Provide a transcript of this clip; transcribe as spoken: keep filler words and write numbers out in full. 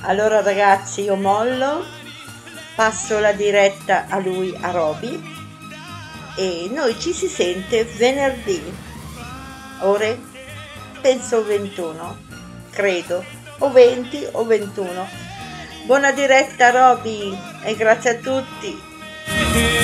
Allora ragazzi, io mollo, passo la diretta a lui, a Roby, e noi ci si sente venerdì, ore penso ventuno, credo, o venti o ventuno. Buona diretta Roby e grazie a tutti.